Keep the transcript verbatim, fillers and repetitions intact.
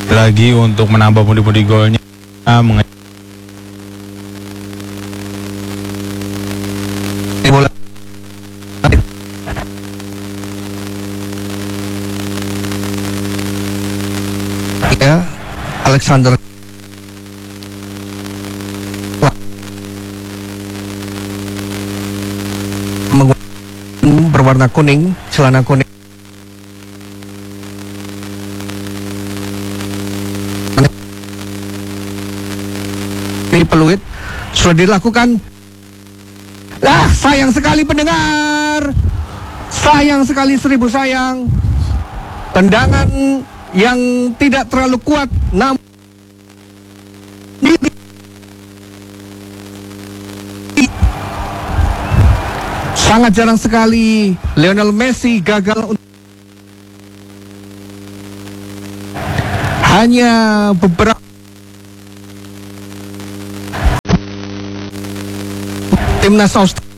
lagi untuk menambah pundi-pundi golnya. Menge- bola ya, Alexander berwarna kuning, celana kuning. Ini peluit sudah dilakukan. Lah, sayang sekali pendengar. Sayang sekali, seribu sayang. Tendangan yang tidak terlalu kuat, namun sangat jarang sekali Lionel Messi gagal. Hanya beberapa timnas Australia